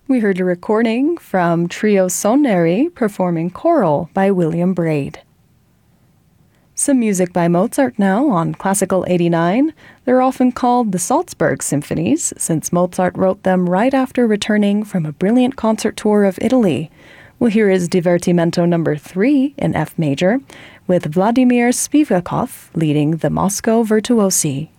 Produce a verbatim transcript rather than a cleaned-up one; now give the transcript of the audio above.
We heard a recording from Trio Soneri performing Choral by William Braid. Some music by Mozart now on Classical eighty-nine. They're often called the Salzburg Symphonies, since Mozart wrote them right after returning from a brilliant concert tour of Italy. We'll hear his Divertimento number three in F major, with Vladimir Spivakov leading the Moscow Virtuosi.